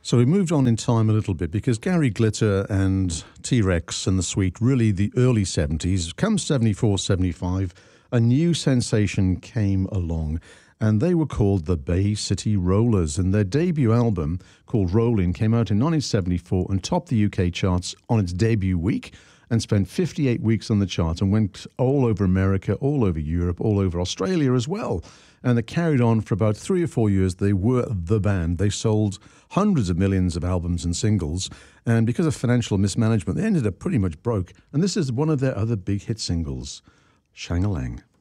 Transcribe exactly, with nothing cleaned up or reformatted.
So we moved on in time a little bit because Gary Glitter and T-Rex and the Sweet, really the early seventies, come seventy-four, seventy-five, a new sensation came along and they were called the Bay City Rollers, and their debut album called Rollin' came out in nineteen seventy-four and topped the U K charts on its debut week and spent fifty-eight weeks on the chart and went all over America, all over Europe, all over Australia as well. And they carried on for about three or four years. They were the band. They sold hundreds of millions of albums and singles. And because of financial mismanagement, they ended up pretty much broke. And this is one of their other big hit singles, Shang-a-Lang.